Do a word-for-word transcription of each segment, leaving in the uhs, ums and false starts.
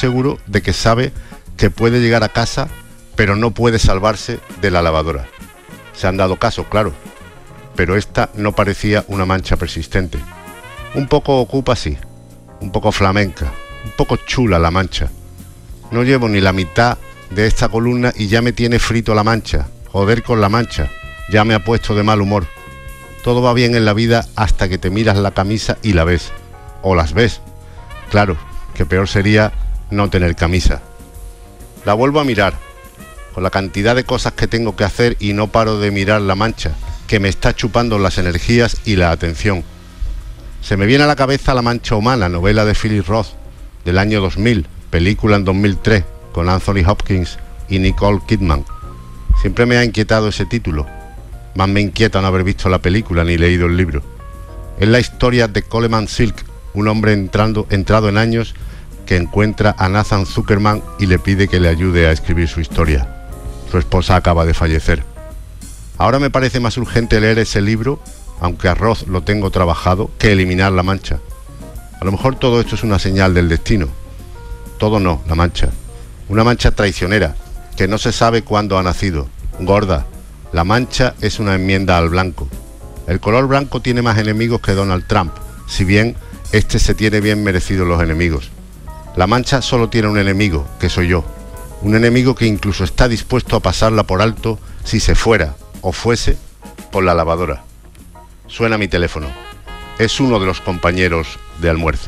seguro de que sabe que puede llegar a casa, pero no puede salvarse de la lavadora. Se han dado caso, claro, pero esta no parecía una mancha persistente. Un poco ocupa, sí, un poco flamenca, un poco chula la mancha. No llevo ni la mitad de esta columna y ya me tiene frito la mancha. Joder con la mancha, ya me ha puesto de mal humor. Todo va bien en la vida hasta que te miras la camisa y la ves, o las ves. Claro, que peor sería no tener camisa. La vuelvo a mirar, con la cantidad de cosas que tengo que hacer, y no paro de mirar la mancha, que me está chupando las energías y la atención. Se me viene a la cabeza La mancha humana, novela de Philip Roth, del año dos mil, película en dos mil tres, con Anthony Hopkins y Nicole Kidman. Siempre me ha inquietado ese título, más me inquieta no haber visto la película ni leído el libro. Es la historia de Coleman Silk, un hombre entrando, entrado en años, que encuentra a Nathan Zuckerman y le pide que le ayude a escribir su historia. Su esposa acaba de fallecer. Ahora me parece más urgente leer ese libro, aunque a Roth lo tengo trabajado, que eliminar la mancha. A lo mejor todo esto es una señal del destino. Todo no, la mancha. Una mancha traicionera, que no se sabe cuándo ha nacido. Gorda, la mancha es una enmienda al blanco. El color blanco tiene más enemigos que Donald Trump, si bien este se tiene bien merecidos los enemigos. La mancha solo tiene un enemigo, que soy yo. Un enemigo que incluso está dispuesto a pasarla por alto si se fuera, o fuese, por la lavadora. Suena mi teléfono. Es uno de los compañeros de almuerzo.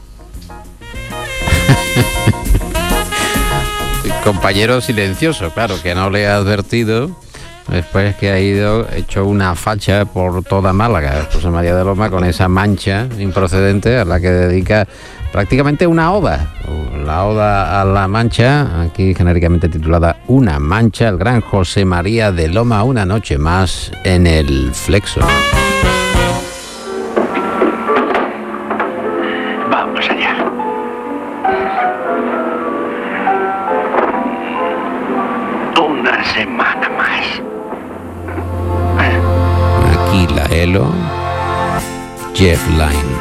Compañero silencioso, claro, que no le ha advertido después que ha ido hecho una facha por toda Málaga, José María de Loma, con esa mancha improcedente a la que dedica prácticamente una oda, la oda a la mancha, aquí genéricamente titulada Una mancha, el gran José María de Loma, una noche más en el Flexo. Vamos allá. Una semana más. Aquí la Elo, Jeff Lynne.